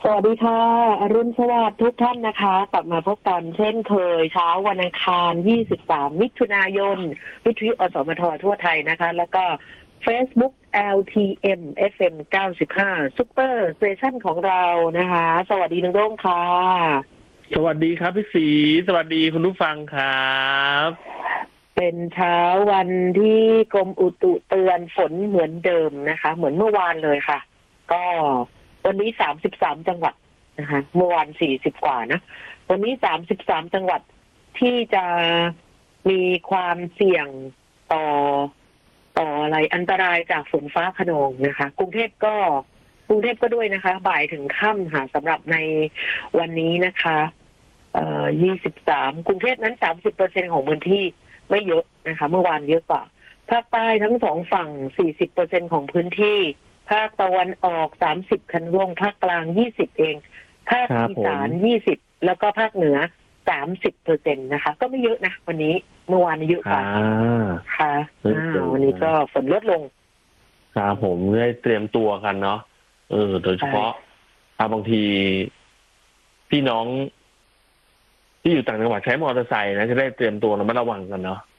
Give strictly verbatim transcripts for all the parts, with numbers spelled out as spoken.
วัสดีค่ะอรุณสวัสดิ์ทุกท่านนะคะกลับมาพบกันเช่นเคยเช้าวันอังคารยี่สิบสามมิถุนายนวิทยุอสมททั่วไทยนะคะแล้วก็ Facebook แอล ที เอ็ม เอฟ เอ็ม เก้าสิบห้า Super Station ของเรานะคะสวัสดีน้องโด้งค่ะสวัสดีครับพี่ศรีสวัสดีคุณผู้ฟังครับเป็นเช้าวันที่กรมอุตุเตือนฝนเหมือนเดิมนะคะเหมือนเมื่อวานเลยค่ะก็วันนี้สามสิบสามจังหวัดนะคะเมื่อวานสี่สิบกว่านะวันนี้สามสิบสามจังหวัดที่จะมีความเสี่ยงต่อต่ออะไรอันตรายจากฝนฟ้าคะนองนะคะกรุงเทพก็กรุงเทพก็ด้วยนะคะบ่ายถึงค่ำค่ะสำหรับในวันนี้นะคะเอ่อยี่สิบสามกรุงเทพนั้น สามสิบเปอร์เซ็นต์ ของพื้นที่ไม่เยอะนะคะเมื่อวานเยอะกว่าภาคใต้ทั้งสองฝั่ง สี่สิบเปอร์เซ็นต์ ของพื้นที่ภาคตะวันออกสามสิบคันร่วงภาคกลางยี่สิบเองภาคอีสานยี่สิบแล้วก็ภาคเหนือสามสิบเปอร์เซ็นต์นะคะก็ไม่เยอะนะวันนี้เมื่อวานเยอะกว่าค่ะวันนี้ก็ฝนลดลงครับผมได้เตรียมตัวกันเนาะเออโดยเฉพาะบางทีพี่น้องที่อยู่ต่างจังหวัดใช้มอเตอร์ไซค์นะจะได้เตรียมตัวระมัดระวังกันเนาะ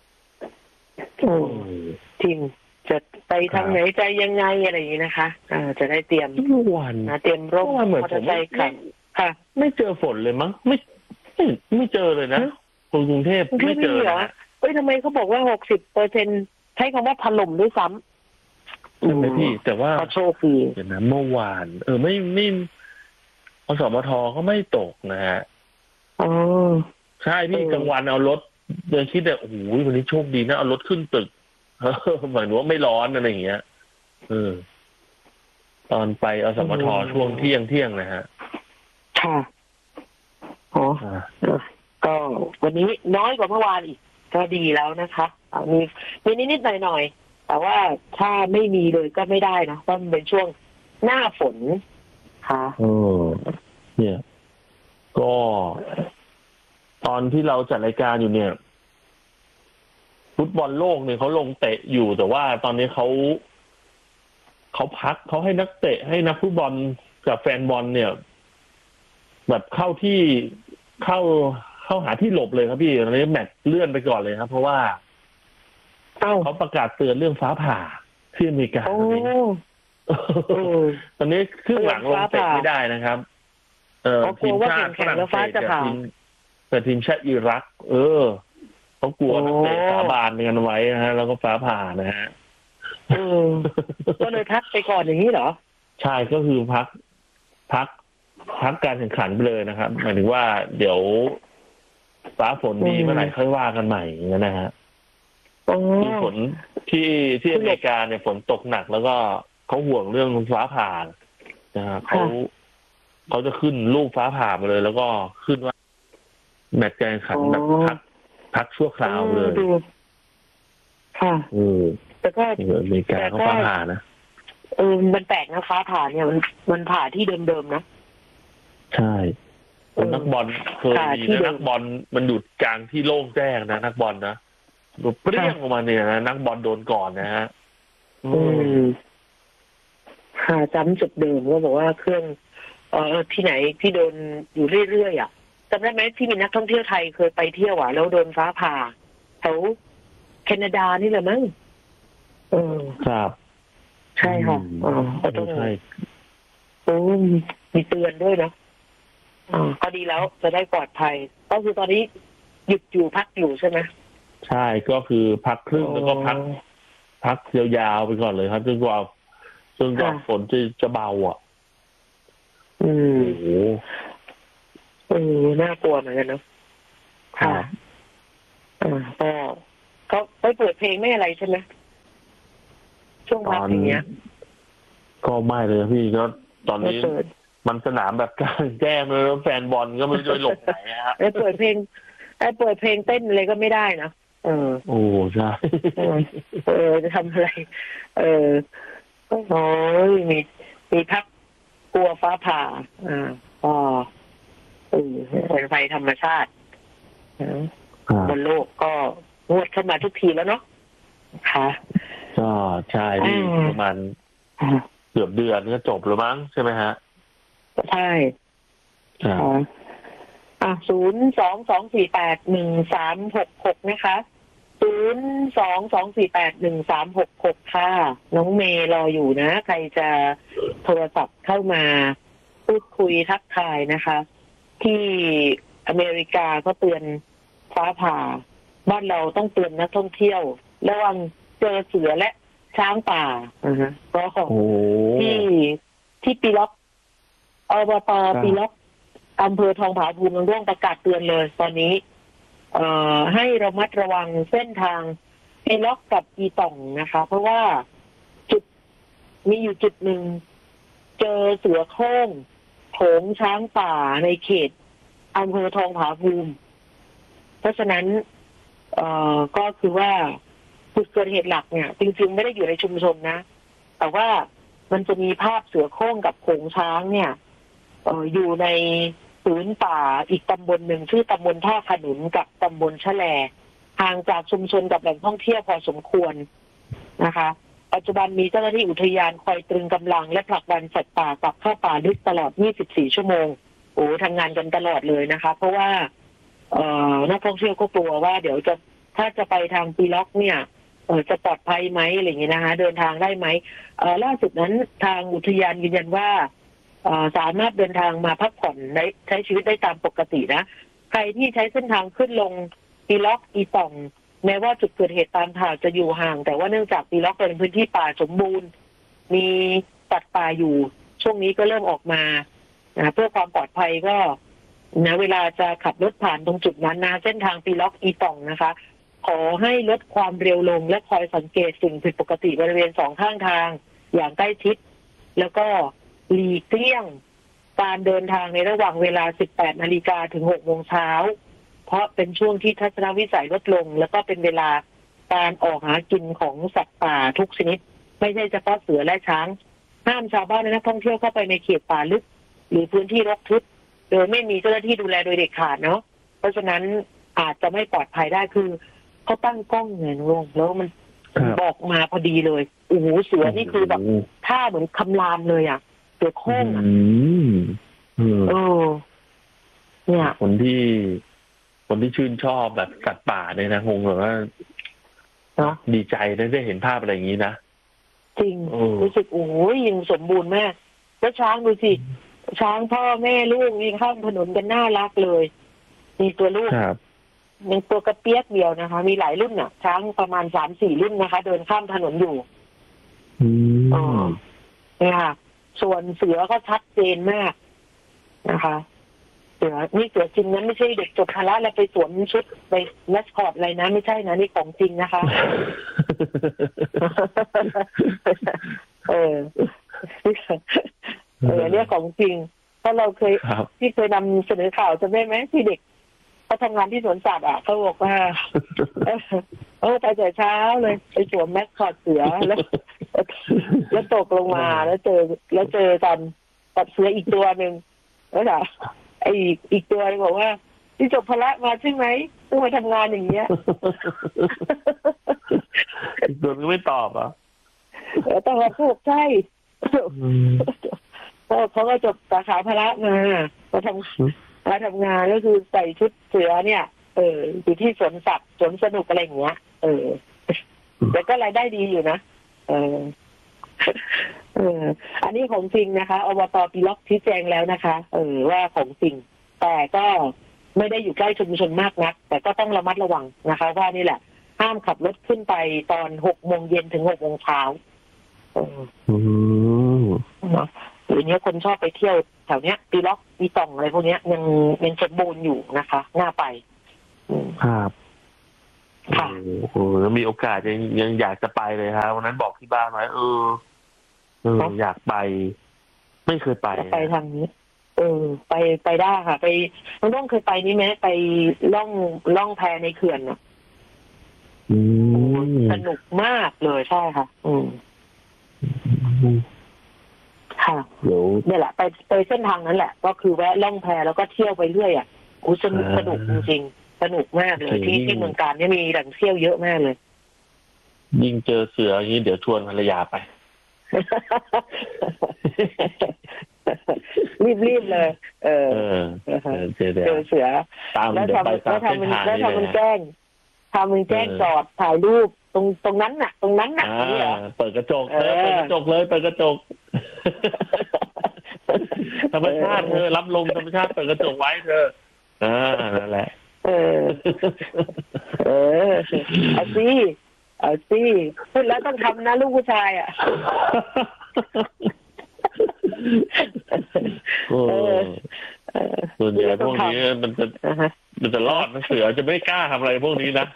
ทีมจะไปทางไหนใจยังไงอะไรอย่างนี้นะคะอ่าจะได้เตรียมทุกวันนะเตรียมร่มมอเตอร์ไซค์ค่ะค่ะไม่เจอฝนเลยมั้งไม่ไม่ไม่เจอเลยนะคนกรุงเทพไม่เจอเหรอเอ้ยทำไมเขาบอกว่าหกสิบเปอร์เซ็นใช้คำว่าถล่มด้วยซ้ำใช่ไหมพี่แต่ว่าโชคดีเดี๋ยวนะเมื่อวานเออไม่ไม่อสมทก็ไม่ตกนะฮะอ๋อใช่พี่กลางวันเอารถเดินคิดแต่โอ้โหวันนี้โชคดีนะเอารถขึ้นตึกหมายถึงว่าไม่ร้อนอะไรอย่างเงี้ยเออตอนไปอสมทช่วงเที่ยงเที่ยงนะฮะค่ะอ๋อก็วันนี้น้อยกว่าเมื่อวานอีกก็ดีแล้วนะคะมีมีนิดๆหน่อยๆแต่ว่าถ้าไม่มีเลยก็ไม่ได้นะเพราะมันเป็นช่วงหน้าฝนค่ะเออเนี่ยก็ตอนที่เราจัดรายการอยู่เนี่ยฟุตบอลโลกเนี่ยเขาลงเตะอยู่แต่ว่าตอนนี้เขาเขาพักเขาให้นักเตะให้นักฟุตบอลกับแฟนบอลเนี่ยแบบเข้าที่เข้าเข้าหาที่หลบเลยครับพี่ตอนนี้แมตช์เลื่อนไปก่อนเลยครับเพราะว่าเขาประกาศเตือนเรื่องฟ้าผ่าที่อเมริกาตอนนี้ตอนนี้ครึ่งหลังลงเตะไม่ได้นะครับเออทีมชาติฝรั่งเศสกับทีมแต่ทีมชาติอิรักเออเขากลัวนักเตะสาบานกันไว้นะฮะแล้วก็ฟ้าผ่านะฮะก็เลยพักไปก่อนอย่างนี้เหรอใช่ก็คือพักพักพักการแข่งขันไปเลยนะครับหมายถึงว่าเดี๋ยวฟ้าฝนดีเมื่อไหร่ค่อยว่ากันใหม่อย่างนั้นนะฮะที่ฝนที่ที่อเมริกาเนี่ยฝนตกหนักแล้วก็เขาห่วงเรื่องฟ้าผ่านะฮะเขาเขาจะขึ้นลูกฟ้าผ่ามาเลยแล้วก็ขึ้นว่าแมตช์การแข่งขันแบบพักพักชั่วคราวเลยค่ะเออแต่ก็อเมริกาเขาฟ้าผ่านะเออมันแปลกนะฟ้าผ่าเนี่ยมันมันผ่าที่เดิมๆนะใช่นักบอลเคยมีนะนักบอลมันหยุดกลางที่โล่งแจ้งนะนักบอลนะดูเปรี้ยงออกมาเนี่ยนะนักบอลโดนก่อนนะฮะอืมหาจำจุดเดิมก็บอกว่าเครื่องเออที่ไหนที่โดนอยู่เรื่อยๆอ่ะจำได้ไหมที่มีนักท่องเที่ยวไทยเคยไปเที่ยวอ่ะแล้วโดนฟ้าผ่าแถวแคนาดานี่แหละมั้งเออครับใช่ค่ะอ๋อก็ต้องใช่โอ้มีเตือนด้วยนะอ๋อก็ดีแล้วจะได้ปลอดภัยก็คือตอนนี้หยุดอยู่พักอยู่ใช่ไหมใช่ก็คือพักครึ่งแล้วก็พักพักยาวๆไปก่อนเลยครับจนกว่าจนกว่าฝนจะจะเบาอ่ะอืมโอ้โหเออน่ากลัวเหมือนกันเนาะค่ะอ่าก็เขาไปเปิดเพลงไม่อะไรใช่ไหมช่วงพักอย่างเงี้ยก็ไม่เลยพี่ก็ตอนนี้มันสนามแบบกลางแจ้งเลยแฟนบอลก็ไม่ได้หลบไหนฮะไอ้เปิดเพลงไอ้เปิดเพลงเต้นอะไรก็ไม่ได้นะเออโอ้ใช่เออจะทำอะไรเออโอ้ยมีมีพักกลัวฟ้าผ่าอ่าอ๋อเออเป็นไฟธรรมชาติบนโลกก็งวดขึ้นมาทุกทีแล้วเนาะค่ะก็ใช่พี่ประมาณเกือบเดือนก็จบแล้วมั้งใช่ไหมฮะใช่อ่าศูนย์สองสองสี่แปดหนึ่งสามหกหกนะคะศูนย์สองสองสี่แปดหนึ่งสามหกหกค่ะน้องเมย์รออยู่นะใครจะโทรศัพท์เข้ามาพูดคุยทักทายนะคะที่อเมริกาก็เตือนฟ้าผ่าบ้านเราต้องเตือนนักท่องเที่ยวระวังเจอเสือและช้างป่าอ่าฮะก็ที่ที่ปีล็อกอบต.ปีล็อกอำเภอทองผาภูมิร่วงประกาศเตือนเลยตอนนี้เอ่อให้ระมัดระวังเส้นทางปีล็อกกับอีต่องนะคะเพราะว่าจุดมีอยู่จุดหนึ่งเจอเสือโคร่งโถงช้างป่าในเขตอำเภอทองผาภูมิเพราะฉะนั้นเอ่อก็คือว่าจุดเกิดเหตุหลักเนี่ยจริงๆไม่ได้อยู่ในชุมชนนะแต่ว่ามันจะมีภาพเสือโคร่งกับโขงช้างเนี่ยเอ่ออยู่ในผืนป่าอีกตำบลหนึ่งชื่อตำบลท่าขนุนกับตำบลชะแลห่างจากชุมชนกับแหล่งท่องเที่ยวพอสมควรนะคะปัจจุบันมีเจ้าหน้าที่อุทยานคอยตรึงกำลังและผลักดันสัตว์ป่ากลับเข้าป่าลึกตลอดยี่สิบสี่ชั่วโมงโอ้ทำงานกันตลอดเลยนะคะเพราะว่าเอ่อนักท่องเที่ยวก็กลัวว่าเดี๋ยวจะถ้าจะไปทางปีล็อกเนี่ยเออจะปลอดภัยไหมอะไรอย่างเงี้ยนะคะเดินทางได้ไหมเอ่อล่าสุดนั้นทางอุทยานยืนยันว่าสามารถเดินทางมาพักผ่อนได้ใช้ชีวิตได้ตามปกตินะใครที่ใช้เส้นทางขึ้นลงปีล็อกอีต่องแม้ว่าจุดเกิดเหตุตามข่าวจะอยู่ห่างแต่ว่าเนื่องจากปีล็อกเป็นพื้นที่ป่าสมบูรณ์มีสัตว์ป่าอยู่ช่วงนี้ก็เริ่มออกมานะเพื่อความปลอดภัยก็นะเวลาจะขับรถผ่านตรงจุดนั้นนะเส้นทางปีล็อกอีต่องนะคะขอให้ลดความเร็วลงและคอยสังเกตสิ่งผิดปกติบริเวณสองข้างทางอย่างใกล้ชิดแล้วก็หลีกเลี่ยงการเดินทางในระหว่างเวลา สิบแปดนาฬิกา ถึง หกโมงเช้าเพราะเป็นช่วงที่ทัศนวิสัยลดลงแล้วก็เป็นเวลาการออกหากินของสัตว์ป่าทุกชนิดไม่ใช่เฉพาะเสือและช้างห้ามชาวบ้านและนักท่องเที่ยวเข้าไปในเขตป่าลึกหรือพื้นที่รกทึบโดยไม่มีเจ้าหน้าที่ดูแลโดยเด็ดขาดเนาะเพราะฉะนั้นอาจจะไม่ปลอดภัยได้คือเขาตั้งกล้องไงลงแล้วมันบอกมาพอดีเลยโอ้โหเสือนี่คือแบบท่าเหมือนคำรามเลยอ่ะเสือโคร่งอ่ะเออเนี่ยคนที่คนที่ชื่นชอบแบบสัตว์ป่าเนี่ยนะคงแบบว่าดีใจได้เห็นภาพอะไรอย่างนี้นะจริงรู้สึกโอ้ยยังสมบูรณ์มากแล้วช้างดูสิช้างพ่อแม่ลูกวิ่งข้ามถนนกันน่ารักเลยมีตัวลูกยังตัวกระเปียกเดียวนะคะมีหลายรุ่นน่ะช้างประมาณสามสี่รุ่นนะคะเดินข้ามถนนอยู่อ๋อเนี่ยค่ะส่วนเสือก็ชัดเจนมากนะคะเสือนี่เสือจริงนั้นไม่ใช่เด็กจบพละแล้วไปสวมชุดไปแมสคอตอะไรนะไม่ใช่นะนี่ของจริงนะคะเออเออเนี่ยของจริงเพราะเราเคยที่เคยนำเสนอข่าวจำได้ไหมที่เด็กเขาทำงานที่สวนสัตว์อ่ะเขาบอกว่าเออไปแต่เช้าเลยไปสวมแมสคอตเสือแล้วแล้วตกลงมาแล้วเจอแล้วเจอกันกับเสืออีกตัวหนึ่งแล้วอ่ะไออีกตัวบอกว่าที่จบพละมาใช่ไหมต้องมาทำงานอย่างเงี้ยอีกตัวก็ไม่ตอบอ่ะแต่ว่าพูดใช่เขาก็จบสาขาพละมามาทำมาทำงานก็คือใส่ชุดเสือเนี่ยเอออยู่ที่สวนสัตว์สวนสนุกอะไรอย่างเงี้ยเออแต่ก็รายได้ดีอยู่นะเออเอออันนี้ของจริงนะคะอบต.ปีล็อกชี้แจงแล้วนะคะเออว่าของจริงแต่ก็ไม่ได้อยู่ใกล้ชุมชนมากนักแต่ก็ต้องระมัดระวังนะคะว่านี่แหละห้ามขับรถขึ้นไปตอนหกโมงเย็นถึงหกโมงเช้าเออเนาะหรือเนี้ยคนชอบไปเที่ยวแถวเนี้ยปีล็อกปีต่องอะไรพวกเนี้ยยังยังสมบูรณ์อยู่นะคะน่าไปครับค่ะโอ้โหแล้วมีโอกาสยังยังอยากจะไปเลยครับวันนั้นบอกที่บ้านไว้เออเอออยากไปไม่เคยไปไปทางนี้เออไปไปได้ค่ะไปน้องต้องเคยไปนี่ไหมไปล่องล่องแพในเขื่อนอ่ะสนุกมากเลยใช่ค่ะอืมค่ะเนี่ยแหละไปไปเส้นทางนั้นแหละก็คือแวะล่องแพแล้วก็เที่ยวไปเรื่อยอ่ะโอ้สนุกสนุกจริงๆสนุกมากเลยที่ที่เมืองการเนี่ยมีแหล่งเที่ยวเยอะมากเลยยิ่งเจอเสืออย่างนี้เดี๋ยวชวนภรรยาไปรีบๆเลย เออเออเออเจอเจอเสือตามแล้วเดี๋ยวไปทำตาแล้มวเส้นทำมันทางแล้วนี้ทำมันเลยแจ้งทำมันแจ้งเออจอดถ่ายรูปตรงตรงนั้นน่ะ ตรงนั้นน่ะอ่านี่เหรอเปิดกระจกเอเธออเปิดกระจกเลยเปิดกระจก ธรรมชาติเธอรับลมธรรมชาติเปิดกระจกไว้เธออ่านั่นแหละเออ เออเอาสิเอาสิพูดแล้วต้องทำนะลูกผู้ชายอ่ะโอ้เออเออส่วนใหญ่พวกนี้มันจะอ่าฮะมันจะรอดนะเสือจะไม่กล้าทำอะไรพวกนี้นะ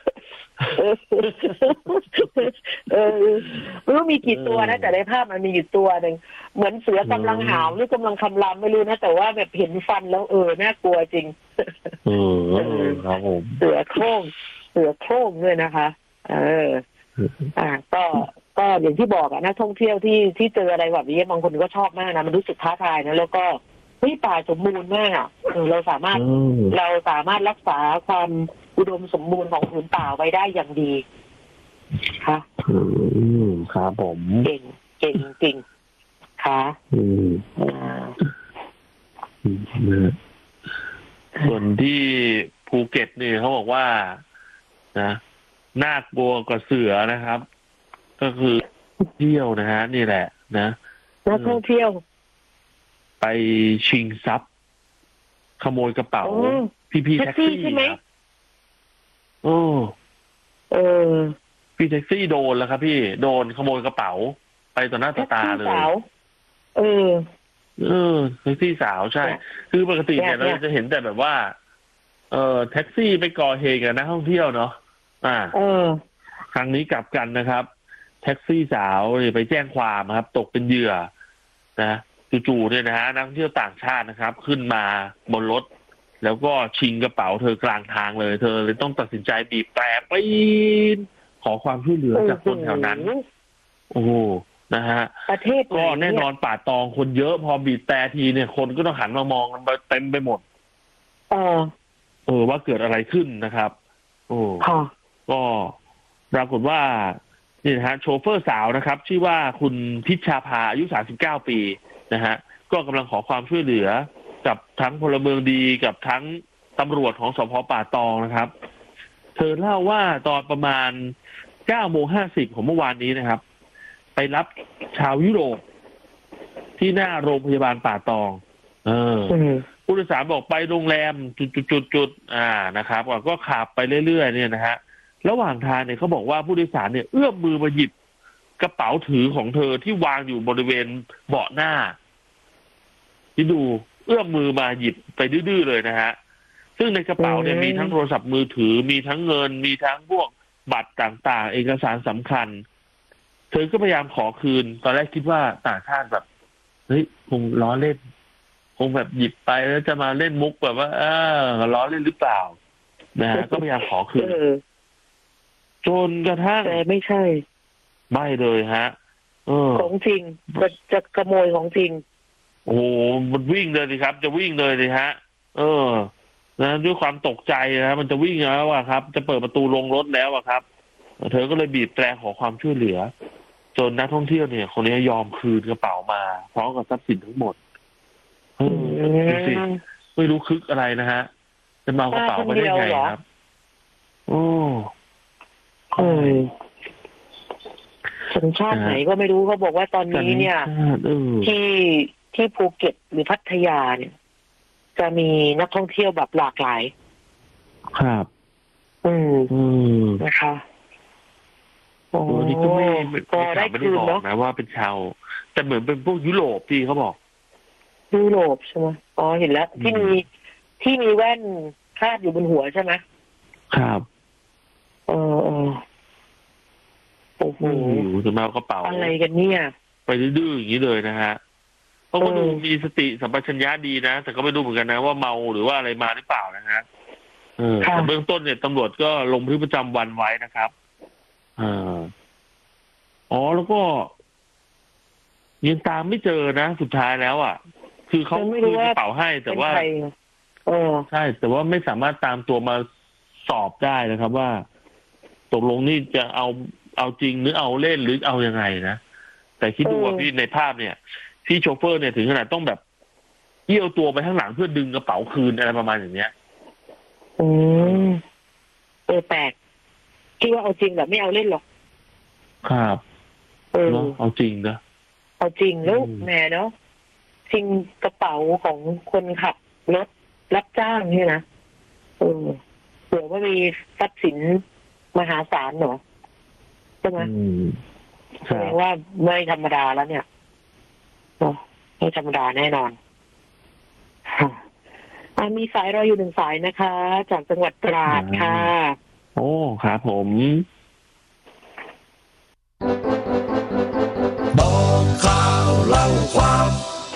เออไม่รู้มีกี่ตัวนะแต่ในภาพมันมีอยู่ตัวหนึ่งเหมือนเสือกำลังหาวหรือกำลังคำรามไม่รู้นะแต่ว่าแบบเห็นฟันแล้วเออน่ากลัวจริงเออครับผมเสือโคร่งเสือโคร่งด้วยนะคะ เออ อ่า ก็ก็อย่างที่บอกอะนักท่องเที่ยวที่ที่เจออะไรแบบนี้บางคนก็ชอบมากนะมันรู้สึกท้าทายนะแล้วก็เฮ้ยป่าสมบูรณ์มากอะเออเราสามารถอืมเราสามารถรักษาความอุดมสมบูรณ์ของผืนป่าไว้ได้อย่างดีค่ะอืมครับผมเก่งเก่งจริงค่ะอืมอ่าอืมนะส่วนที่ภูเก็ตนี่เขาบอกว่านะน่ากลัวกว่าเสือนะครับ ก็คือเที่ยวนะฮะ นี่แหละ นะนักท่องเที่ยวไปชิงทรัพย์ ขโมยกระเป๋าโอ้พี่พี่แท็แท็กกซี่ซี่ใช่ไหมครับโอ้เออพี่แท็กซี่โดนแล้วครับ พี่โดนขโมยกระเป๋า ไปต่อหน้าต่แท็อก ตาซี่เลยสาวเออเออแท็กซี่สาวใช่เนี่ยคือปกติเนี่ยเนี่เรายจะเห็นแต่แบบว่า เออแท็กซี่ไปก่อเหตุกับนักท่องเที่ยวเนาะอ่าเออครั้งนี้กลับกันนะครับ แท็กซี่สาวเนี่ยไปแจ้งความครับ ตกเป็นเหยื่อนะจู่ๆเนี่ยนะฮะนักท่องเที่ยวต่างชาตินะครับ ขึ้นมาบนรถ แล้วก็ชิงกระเป๋าเธอกลางทางเลย เธอเลยต้องตัดสินใจบีบแตรปีนขอความช่วยเหลือจากคนแถวนั้น โอ้โหนะฮะประเทศไหนก็แน่เยนอนป่าตองคนเยอะพอบีบแต่ทีเนี่ยคนก็ต้องหันมามองกันเต็มไปหมดเออเออว่าเกิดอะไรขึ้นนะครับ โอ้ค่ะก็ปรากฏว่านี่นะฮะโชเฟอร์สาวนะครับ ชื่อว่าคุณพิชชาภาอายุสามสิบเก้าปีนะฮะก็กำลังขอความช่วยเหลือกับทั้งพลเมืองดีกับทั้งตำรวจของสภ.ป่าตองนะครับ เธอเล่าว่าตอนประมาณเก้าโมงห้าสิบของเมื่อวานนี้นะครับ ไปรับชาวยุโรปที่หน้าโรงพยาบาลป่าตอง เอออืมผู้โดยสารบอกไปโรงแรมจุดๆๆๆอ่านะครับก็ขับไปเรื่อยๆเนี่ยนะฮะระหว่างทางเนี่ยเขาบอกว่าผู้โดยสารเนี่ยเอื้อมมือมาหยิบกระเป๋าถือของเธอที่วางอยู่บริเวณเบาะหน้าที่ดูเอื้อมมือมาหยิบไปดื้อๆเลยนะฮะซึ่งในกระเป๋าเนี่ยมีทั้งโทรศัพท์มือถือมีทั้งเงินมีทั้งพวกบัตรต่างๆเอกสารสำคัญเธอก็พยายามขอคืนตอนแรกคิดว่าต่างชาติแบบเฮ้ยคงล้อเล่นคงแบบหยิบไปแล้วจะมาเล่นมุกแบบว่าเออล้อเล่นหรือเปล่านะฮะก็พยายามขอคืนเออจนกระทั่งแต่ไม่ใช่ไม่เลยฮะ เออของจริงจะจะขโมยของจริงโอ้โหมันวิ่งเลยสิครับ จะวิ่งเลยเลยฮะ เออนะด้วยความตกใจนะมันจะวิ่งแล้วอะครับ จะเปิดประตูลงรถแล้วอะครับ เธอก็เลยบีบแตรขอความช่วยเหลือ จนนักท่องเที่ยวเนี่ย คนนี้ยอมคืนกระเป๋ามาพร้อมกับทรัพย์สินทั้งหมดเออดูสิไม่รู้คึกอะไรนะฮะจะมาเอากระเป๋าไปได้ไงครับ โอ้เออสัญชาติไหนก็ไม่รู้เขาบอกว่าตอนนี้เนี่ยเออที่ที่ภูเก็ตหรือพัทยาเนี่ย จะมีนักท่องเที่ยวแบบหลากหลายครับอืมอืมนะคะโอ้ตัวนี้ก็ไม่ไม่ก็ได้ไม่ได้คืนบอกเนาะนะว่าเป็นชาวแต่เหมือนเป็นพวกยุโรปพี่เขาบอกยุโรปใช่ไหมอ๋อเห็นแล้ว ที่อืมมีที่มีแว่นคาดอยู่บนหัวใช่ไหมครับเออเออโอ้โหโอ้โหจะมาเอากระเป๋าอะไรกันเนี่ยไปดื้อๆอย่างนี้เลยนะฮะเขาก็เออดูมีสติสัมปชัญญะดีนะ แต่ก็ไม่รู้เหมือนกันนะว่าเมาหรือว่าอะไรมาหรือเปล่านะฮะเออแต่เบื้องต้นเนี่ยตำรวจก็ลงบันทึกประจำวันไว้นะครับเอออ๋อแล้วก็ยังตามไม่เจอนะสุดท้ายแล้วอ่ะ คือเขาไม่คืรู้นว่ากระเป๋าให้แต่เป็นว่าใครเออใช่ แต่ว่าไม่สามารถตามตัวมาสอบได้นะครับ ว่าตกลงนี่จะเอาเอาจริงหรือเอาเล่นหรือเอายังไงนะแต่คิดดูว่าเออพี่ในภาพเนี่ยพี่โชเฟอร์เนี่ยถึงขนาดต้องแบบเอี้ยวตัวไปข้างหลังเพื่อดึงกระเป๋าคืนอะไรประมาณอย่างเนี้ยอืมเออแปลกคิดว่าเอาจริงแบบไม่เอาเล่นหรอกครับเออเอาจริงนะเอาจริงแล้วแหมเนาะชิงกระเป๋าของคนขับรถรับจ้างนี่นะเออเผื่อว่ามีทรัพย์สินมหาศาลเหรอใช่ไหมแสดงว่าไม่ธรรมดาแล้วเนี่ยเนาะไม่ธรรมดาแน่นอนมีสายรออยู่หนึ่งสายนะคะ จากจังหวัดตราดค่ะโอ้ครับผมบอกข่าวเล่าความ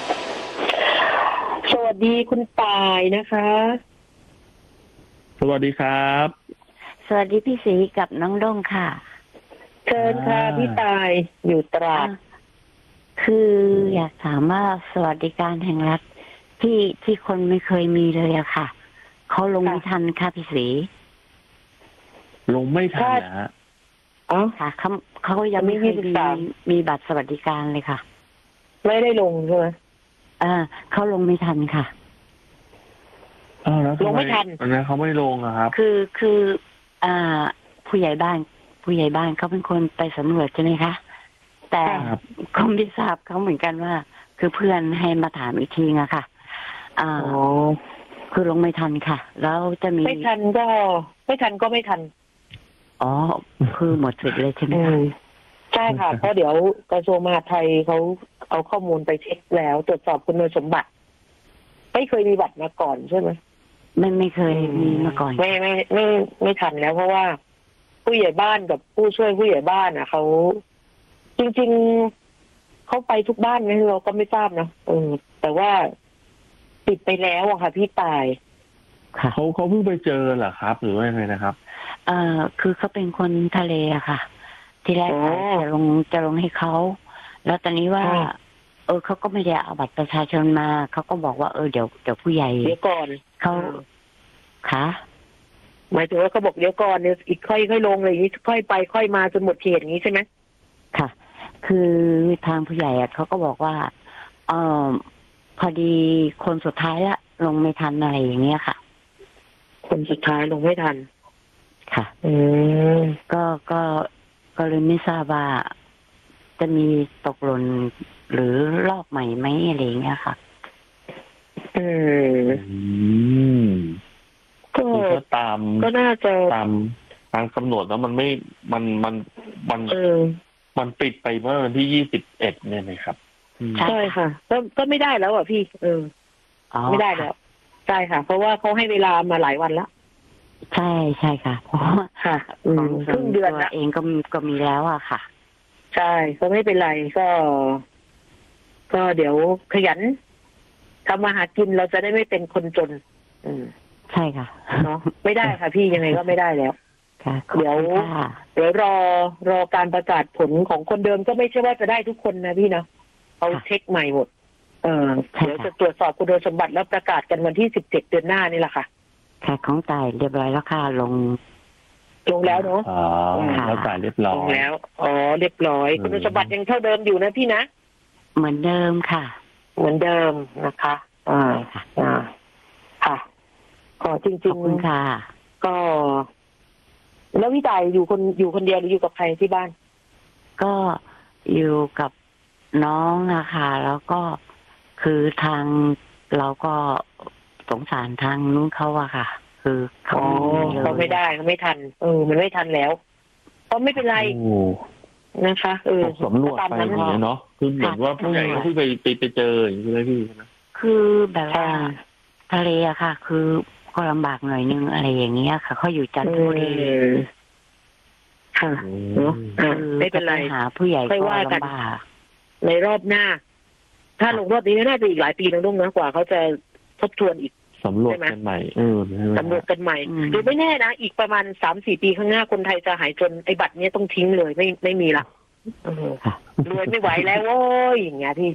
สวัสดีคุณตายนะคะสวัสดีครับสวัสดีพี่ศรีกับน้องด้งค่ะเชิญค่ะพี่ตายอยู่ตราดคืออยากถามว่าสวัสดิการแห่งรัฐที่ที่คนไม่เคยมีเลยอะค่ะเขาลงไม่ทันค่ะพี่ศรีลงไม่ทันนะฮะอ๋อค่ะเขาเขายังไม่เคยมีมีบัตรสวัสดิการเลยค่ะไม่ได้ลงใช่ไหมอ่าเขาลงไม่ทันค่ะอ้าวแล้วลงไม่ทันอันนั้นเขาไม่ลงอะครับคือคืออ่าผู้ใหญ่บ้านผู้ใหญ่บ้านเขาเป็นคนไปสำรวจใช่ไหมคะแต่ก็ไม่ทราบเขาเหมือนกันว่าคือเพื่อนให้มาถามอีกทีอะค่ะอ่าคือลงไม่ทันค่ะแล้วจะมีไม่ทันก็ไม่ทันก็ไม่ทันอ๋อคือหมดสิทธิ์เลยใช่ไหมคะใช่ค่ะเพราะเดี๋ยวกระทรวงมหาดไทยเขาเอาข้อมูลไปเช็คแล้วตรวจสอบคุณสมบัติไม่เคยมีบัตรมาก่อนใช่ไหมไม่ไม่เคยมีมาก่อนไม่ไม่ไม่ไม่ทันแล้วเพราะว่าผู้ใหญ่บ้านกับผู้ช่วยผู้ใหญ่บ้านอ่ะเขาจริงๆเขาไปทุกบ้านไหมเราก็ไม่ทราบนะเออแต่ว่าติดไปแล้วอะค่ะพี่ตายเขาเขาเพิ่งไปเจอเหรอครับหรือว่ายังไงนะครับเอ่อคือเขาเป็นคนทะเลอะค่ะที่แรกจะลงจะลงให้เขาแล้วตอนนี้ว่าเออเขาก็ไม่ได้เอาบัตรประชาชนมาเขาก็บอกว่าเออเดี๋ยวเดี๋ยวผู้ใหญ่เดี๋ยวก่อนเขาค่ะหมายถึงว่าเขาบอกเดี๋ยวก่อนเดี๋ยวอีกค่อยค่อยลงเลยนี้ค่อยไปค่อยมาจนหมดเขตอย่างนี้ใช่ไหมค่ะคือทางผู้ใหญ่อะเขาก็บอกว่าเออพอดีคนสุดท้ายละลงไม่ทันอะไรอย่างเงี้ยค่ะคนสุดท้ายลงไม่ทันค่ะอืมก็ก็ก็เลยไม่ทราบว่าจะมีตกหล่นหรือรอบใหม่ไหมอะไรอย่างเงี้ยค่ะอืมก็ตามก็น่าจะตามทางกำหนดแล้วมันไม่มันมันมันเออมันปิดไปเมื่อวันที่ยี่สิบเอ็ดเนี่ยนะครับใช่ค่ะก็ก็ไม่ได้แล้วอ่ะพี่เออไม่ได้แล้วใช่ค่ะเพราะว่าเขาให้เวลามาหลายวันแล้วใช่ใช่ค่ะเพราะว่าค่ะครึ่งเดือนเองก็ก็มีแล้วอะค่ะใช่ก็ไม่เป็นไรก็ก็เดี๋ยวขยันทำมาหากินเราจะได้ไม่เป็นคนจนอืมใช่ค่ะเนาะไม่ได้ค่ะพี่ยังไงก็ไม่ได้แล้วค่ะเดี๋ยวเดี๋ยวรอรอการประกาศผลของคนเดิมก็ไม่ใช่ว่าจะได้ทุกคนนะพี่นะเขาเช็คใหม่หมดเออเดี๋ยวจะตรวจสอบคุณสมบัติแล้วประกาศกันวันที่สิบเจ็ดเดือนหน้านี่แหละค่ะค่ะของตายเรียบร้อยแล้วค่ะลงลงแล้วเนาะอ๋อแล้วจ่ายเรียบร้อยลงแล้วอ๋อเรียบร้อยคุณสมบัติยังเท่าเดิมอยู่นะพี่นะเหมือนเดิมค่ะเหมือนเดิมนะคะอ่าอ่าค่ะก็จริงๆขอบคุณค่ะก็แล้วพี่ตายอยู่คนอยู่คนเดียวหรืออยู่กับใครที่บ้านก็อยู่กับน้องนะคะแล้วก็คือทางเราก็สงสารทางนู้นเขาอะค่ะคือเขาเขาไม่ได้เขาไม่ทันเออมันไม่ทันแล้วก็ไม่เป็นไรนะคะเออสำรวจไปอย่างเงี้ยเนาะคือเหมือนว่าผู้ใหญ่ก็เพิ่งไปไปไปเจออย่างนี้เลยพี่ใช่ไหมคือแบบว่าทะเลอะค่ะคือก็ลำบากหน่อยนึงอะไรอย่างเงี้ยค่ะเขาอยู่จันทบุรีค่ะไม่เป็นไรหาผู้ใหญ่ก็ลำบากในรอบหน้าถ้าลงรอบนี้น่าจะอีกหลายปีนะลุงนะกว่าเขาจะทบทวนอีกสำรวจกันใหม่เออสำรวจกันใหม่หรือไม่แน่นะอีกประมาณสามสี่ปีข้างหน้าคนไทยจะหายจนไอ้บัตรนี้ต้องทิ้งเลยไม่ไม่มีละรวยไม่ไหวแล้วโว้ยอย่างเงี้ยพี่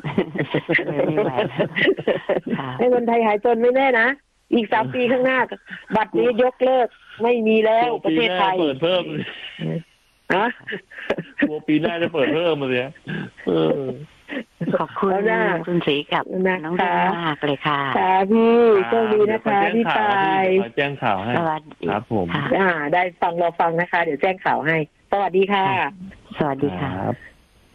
ให้คนไทยหายจนไม่แน่นะอีกสามปีข้างหน้าบัตรนี้ยกเลิกไม่มีแล้วประเทศไทยเปิดเพิ่มฮะตัวปีหน้าจะเปิดเพิ่มมาเลยเออขอบคุณแล้วนะคุณศรีกับนะคะน้องดามากเลยค่ะค่ะพี่โชคดีนะคะพี่ปายเดี๋ยวขอแจ้งข่าวให้สวัสดีครับผมค่ะอ่า ได้ฟังรอฟังนะคะ เดี๋ยวแจ้งข่าวให้ สวัสดีค่ะสวัสดีค่ะครับ